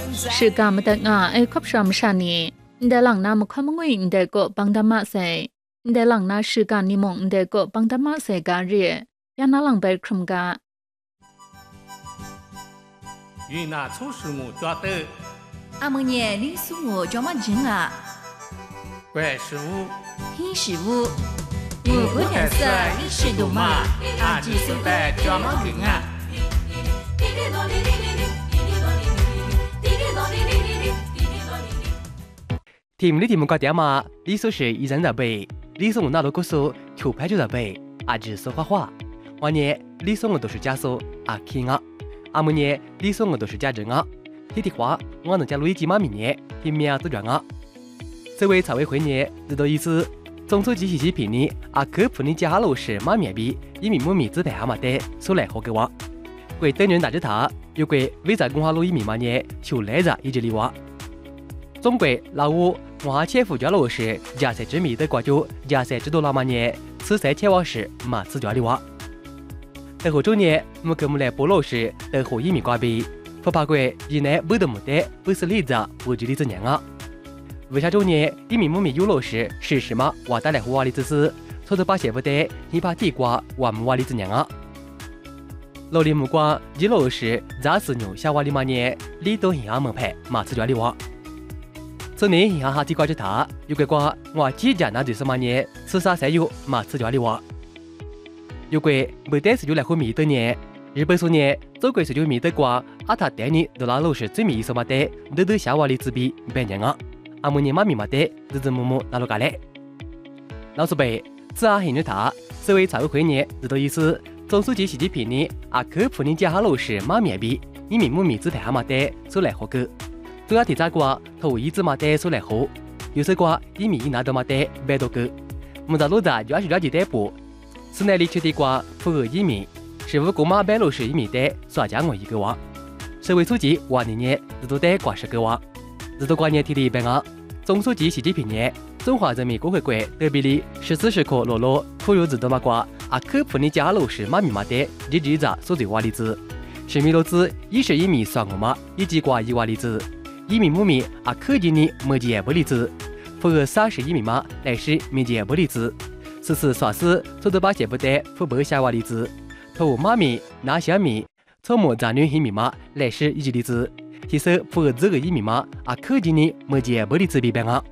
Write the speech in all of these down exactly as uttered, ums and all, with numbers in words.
是干么的啊？哎，可不是么啥呢？你的人那么看不惯，你的个帮他妈噻？你的人那是干你梦，你的个帮他妈噻干热，要那人被什么干？ 云那出事我抓的， 阿蒙爷，你说我叫么人啊？ 怪师傅， 黑师傅，我不认识，你是懂吗？ 阿几时代叫么人啊？ ทีมนี้ทีมก็เดียมาลิสุ是一人在背ลิสุ那罗故事球拍就在背阿只是画画วันนี้ลิสุ我都是假说阿 king 啊阿么呢ลิสุ我都是假真啊ที่ที่话我能加入一几码米呢ที่名字转啊这位财委会呢知道意思总书记习近平呢阿科普呢加路是马面比一米木米字台下嘛的手来好给我为等人大之他有个为在公哈路一米嘛呢就来着一直里哇中国老五我前夫家老是加塞之米的瓜酒加塞之多老嘛呢此塞前往是马此家里哇在后周年我跟我们来菠萝是在后一米瓜比不怕鬼以内不得没得不是例子不举例子娘啊为啥周年一米木米有老是是什么我带来和瓦里子是错着把写不得你把地瓜我们瓦里子娘啊老李木瓜一老是杂事牛下瓦里嘛呢里都很阿门派马此家里哇这年银行哈地瓜之他有个瓜我几家那就是嘛呢此啥才有马此家里哇有个没得是就来和米的呢日本说呢走过是就米的瓜阿他带你都拉路是最米意思嘛的都都下瓦里自比别人啊阿姆尼妈咪嘛的日子木木那路嘎嘞老师辈此阿很着他这位财委会呢知道意思总书记习近平呢阿科普呢加哈路是马面比一米木米字台下嘛的走来好个主要提查过头一字嘛的手来好有时过一米一拿到嘛的百多个木在路子就二十二几代步是那里确定过符合一米是五公马百路是一米的耍家我一个娃社会书记万年年日都得挂十个娃日都挂年提的一百啊总书记习近平呢中华人民共和国特别的十四时刻落落普入日都嘛挂阿科普尼加路是马米嘛的日日子所最瓦粒子是米路子一十一米算我嘛以及挂一瓦粒子一米木米阿科技呢没几不粒子符合三十一米嘛来是没几不粒子此次算是做的把写不得符合下瓦粒子头马米拿小米草木杂女一米嘛来是一级粒子其实符合这个一米嘛阿科技呢没几不粒子比别啊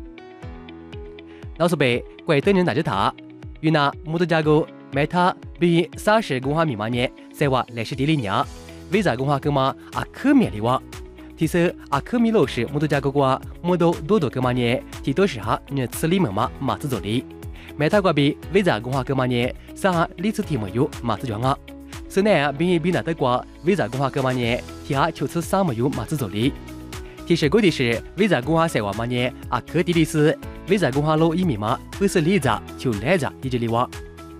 老师辈怪等人大着他与那木头架构买它比三十公哈米嘛呢在话来是第零年为啥公哈个嘛阿科米里哇其实阿科米老师木头架构过木头多多个嘛呢提多时哈你此里面嘛马子做的买它过比为啥公哈个嘛呢啥里次题没有马子讲啊是呢比比那得过为啥公哈个嘛呢提下就此啥没有马子做的提示过的是为啥公哈在话嘛呢阿科的历史为啥公哈路一米嘛不是例子就来着一直里哇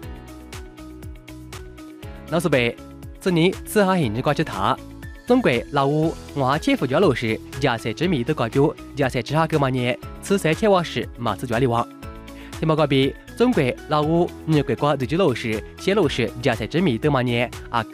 老师辈这年此下hình挂着他中国老五我前夫家老师加塞之米的挂酒加塞之下个嘛呢此塞前往是马子家里哇天马挂比中国老五你国挂对着老师写老师加塞之米的嘛呢啊